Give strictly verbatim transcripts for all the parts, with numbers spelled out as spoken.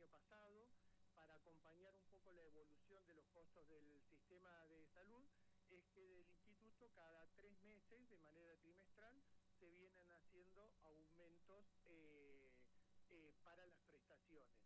pasado, para acompañar un poco la evolución de los costos del sistema de salud, es que del instituto cada tres meses, de manera trimestral, se vienen haciendo aumentos eh, eh, para las prestaciones.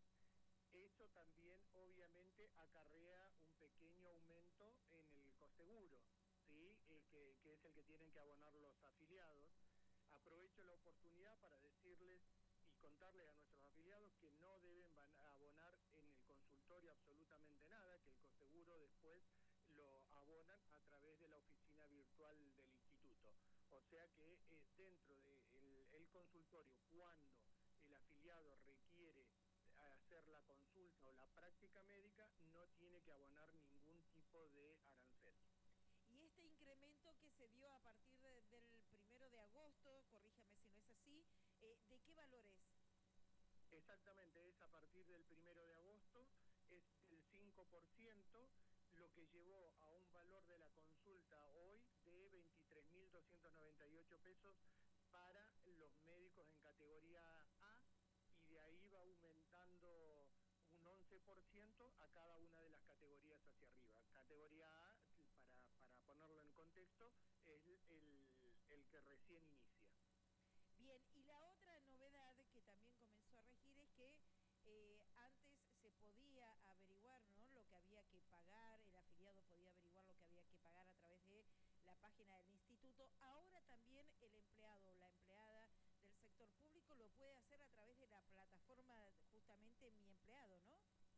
Eso también obviamente acarrea un pequeño aumento en el coseguro, ¿sí? Eh, que, que es el que tienen que abonar los afiliados. Aprovecho la oportunidad para decirles y contarles a nuestros afiliados que no deben abonar en el consultorio absolutamente nada, que el coseguro después lo abonan a través de la oficina virtual del instituto. O sea que eh, dentro del de el consultorio, cuando el afiliado requiere hacer la consulta o la práctica médica, no tiene que abonar ningún tipo de arancel. Y este incremento que se dio a partir de, del primero de agosto, corríjame si no es así, eh, ¿de qué valor es? Exactamente, es a partir del primero de agosto, es del cinco por ciento, lo que llevó a un valor de la consulta hoy de veintitrés mil doscientos noventa y ocho pesos para los médicos en categoría A, y de ahí va aumentando un once por ciento a cada una de las categorías hacia arriba. Categoría A, para, para ponerlo en contexto, es el, el que recién inicia. Bien, y la otra novedad que también comenzó a regir es que eh, antes se podía averiguar, ¿no?, lo que había que pagar, el afiliado podía averiguar lo que había que pagar a través de la página del instituto. Ahora también el empleado o la empleada del sector público lo puede hacer a través de la plataforma justamente Mi Empleado, ¿no?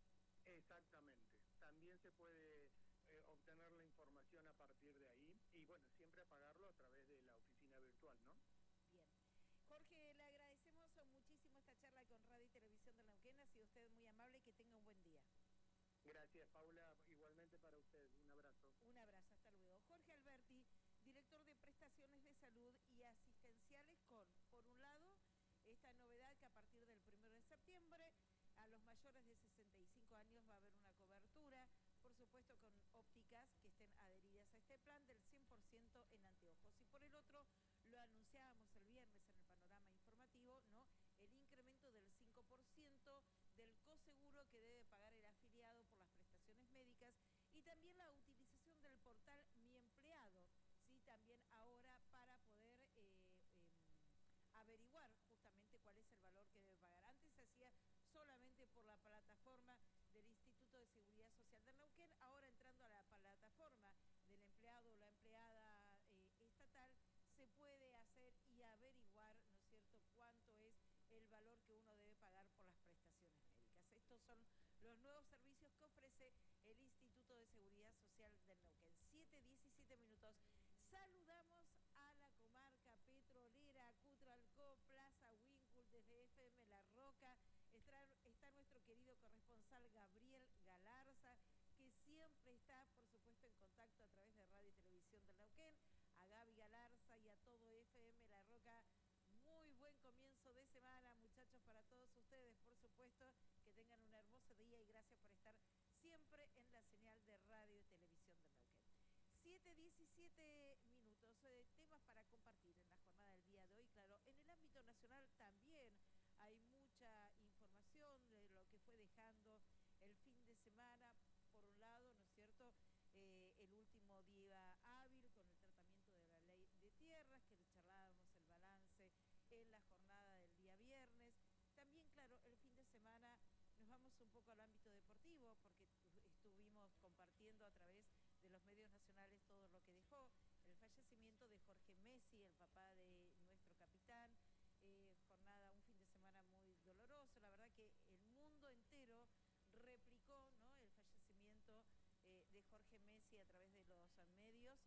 Exactamente, también se puede eh, obtener la información a partir de ahí y bueno, siempre pagarlo a través de la oficina virtual, ¿no? Bien. Jorge, le agradecemos muchísimo esta charla con Radio y Televisión de Neuquén. Ha sido usted muy amable y que tenga un buen día. Gracias, Paula. Igualmente para usted. Un abrazo. Un abrazo. Hasta luego. Jorge Alberti, director de prestaciones de salud y asistenciales con, por un lado, esta novedad que a partir del primero de septiembre a los mayores de sesenta y cinco años va a haber una cobertura, por supuesto con ópticas que estén adheridas a este plan del cien por ciento en anteojos. Y por el otro, lo anunciábamos el viernes en el panorama informativo, ¿no?, el incremento del cinco por ciento del coseguro que debe pagar el afiliado por las prestaciones médicas y también la utilización del portal Mi Empleado, ¿sí?, también ahora para poder eh, eh, averiguar justamente cuál es el valor que debe pagar. Antes se hacía solamente por la plataforma del Instituto de Seguridad Social de Neuquén, ahora entrando a la plataforma del empleado o la empleada eh, estatal, se puede hacer y averiguar, ¿no es cierto?, cuánto es el valor que uno debe pagar por las prestaciones médicas. Estos son los nuevos servicios que ofrece el Instituto de Seguridad Social del Neuquén. siete diecisiete minutos. Saludamos a la comarca petrolera, Cutralcó, Plaza Winkle, desde F M La Roca. Está, está nuestro querido corresponsal Gabriel Galarza, que siempre está, por supuesto, en contacto a través de Radio y Televisión del Neuquén. A Gaby Galarza y a todo F M La Roca, muy buen comienzo de semana, muchachos, para todos ustedes, por supuesto, que tengan un hermoso día y gracias por estar siempre en la señal de Radio y Televisión de Neuquén. siete diecisiete minutos, eh, temas para compartir en la jornada del día de hoy. Claro, en el ámbito nacional también hay mucha información de lo que fue dejando el fin de semana. Por un lado, ¿no es cierto?, Eh, el último día hábil con el tratamiento de la ley de tierras, que charlábamos el balance en la jornada del día viernes. También, claro, el fin de semana nos vamos un poco al ámbito deportivo, porque estuvimos compartiendo a través de los medios nacionales todo lo que dejó el fallecimiento de Jorge Messi, el papá de nuestro capitán. Eh, jornada, un fin de semana muy doloroso. La verdad que el mundo entero replicó, ¿no?, el fallecimiento eh, de Jorge Messi a través de los medios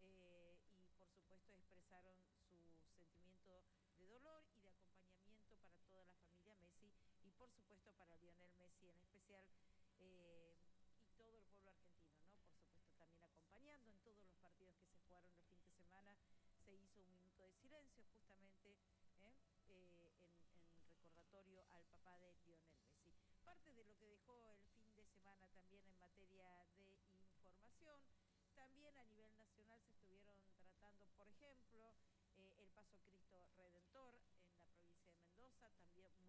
eh, y por supuesto expresaron su sentimiento de dolor y de acompañamiento para toda la familia Messi y por supuesto para Lionel Messi en especial eh, y todo el pueblo argentino, ¿no?, por supuesto también acompañando en todos los partidos que se jugaron el fin de semana. Se hizo un minuto de silencio justamente ¿Eh? Eh, en, en recordatorio al papá de Lionel Messi. Parte de lo que dejó el fin de semana también en materia de información. También a nivel nacional se estuvieron tratando, por ejemplo, eh, el Paso Cristo Redentor en la provincia de Mendoza, también